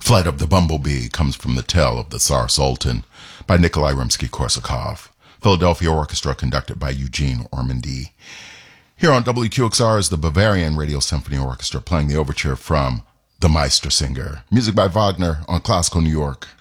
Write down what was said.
Flight of the Bumblebee comes from The Tale of the Tsar Sultan by Nikolai Rimsky-Korsakov. Philadelphia Orchestra conducted by Eugene Ormandy. Here on WQXR is the Bavarian Radio Symphony Orchestra playing the overture from The Meistersinger. Music by Wagner on Classical New York.